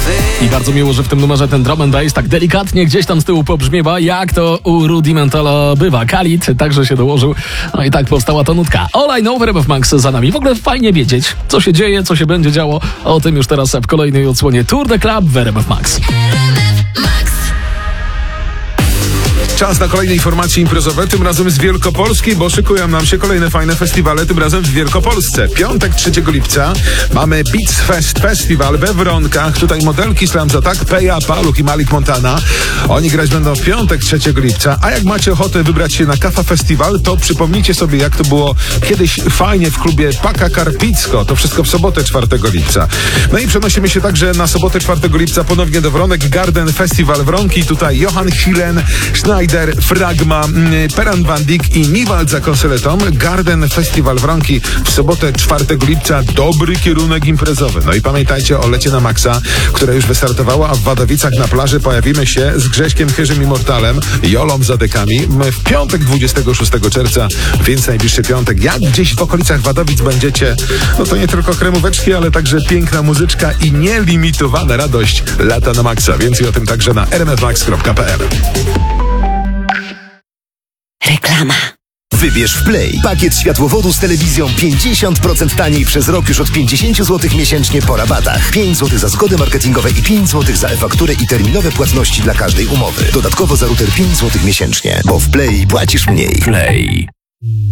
I bardzo miło, że w tym numerze ten drum and bass tak delikatnie gdzieś tam z tyłu pobrzmiewa, jak to u Rudimentala bywa. Khalid także się dołożył. No i tak powstała ta nutka. All I Know w RMF Max za nami. W ogóle fajnie wiedzieć, co się dzieje, co się będzie działo. O tym już teraz w kolejnej odsłonie Tour de Club w RMF Max. Czas na kolejne informacje imprezowe, tym razem z Wielkopolski, bo szykują nam się kolejne fajne festiwale, tym razem w Wielkopolsce. Piątek 3 lipca mamy Beats Fest Festival we Wronkach. Tutaj modelki Slams Attack, Peja, Paluch i Malik Montana. Oni grać będą w piątek 3 lipca, a jak macie ochotę wybrać się na Kafa Festival, to przypomnijcie sobie, jak to było kiedyś fajnie w klubie Paka Karpicko. To wszystko w sobotę 4 lipca. No i przenosimy się także na sobotę 4 lipca ponownie do Wronek. Garden Festival Wronki. Tutaj Johan Hilen, Schneider, Fragma, Peran Van Dyck i Niwald za konsoletą. Garden Festival Wronki w sobotę 4 lipca. Dobry kierunek imprezowy. No i pamiętajcie o lecie na Maxa, które już wystartowało, a w Wadowicach na plaży pojawimy się z Grześkiem Chyrzym Immortalem, Jolą Zadekami w piątek 26 czerwca, więc najbliższy piątek. Jak gdzieś w okolicach Wadowic będziecie, no to nie tylko kremóweczki, ale także piękna muzyczka i nielimitowana radość lata na Maxa. Więcej o tym także na rmfmax.pl. Reklama. Wybierz w Play pakiet światłowodu z telewizją 50% taniej przez rok już od 50 zł miesięcznie po rabatach. 5 zł za zgody marketingowe i 5 zł za e-fakturę i terminowe płatności dla każdej umowy. Dodatkowo za router 5 zł miesięcznie, bo w Play płacisz mniej. Play.